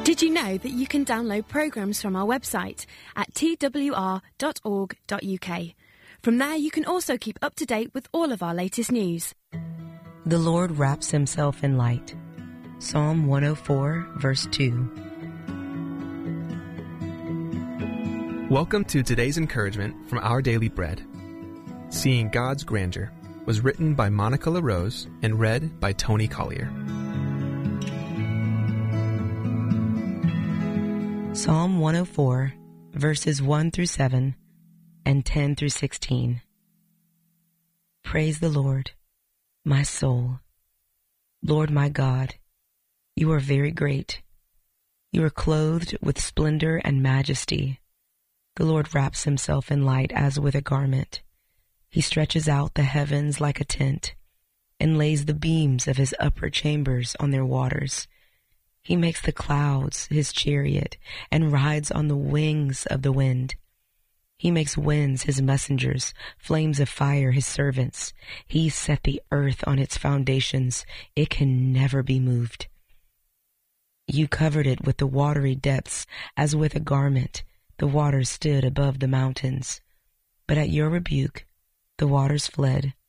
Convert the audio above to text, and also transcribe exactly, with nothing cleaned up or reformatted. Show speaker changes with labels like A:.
A: Did you know that you can download programmes from our website at t w r dot org dot u k? From there, you can also keep up to date with all of our latest news.
B: The Lord wraps himself in light. Psalm one oh four, verse two.
C: Welcome to today's encouragement from Our Daily Bread. Seeing God's Grandeur was written by Monica LaRose and read by Tony Collier.
B: Psalm one oh four, verses one through seven and ten through sixteen. Praise the Lord, my soul. Lord my God, you are very great. You are clothed with splendor and majesty. The Lord wraps himself in light as with a garment. He stretches out the heavens like a tent and lays the beams of his upper chambers on their waters. He makes the clouds his chariot and rides on the wings of the wind. He makes winds his messengers, flames of fire his servants. He set the earth on its foundations. It can never be moved. You covered it with the watery depths as with a garment. The waters stood above the mountains. But at your rebuke, the waters fled.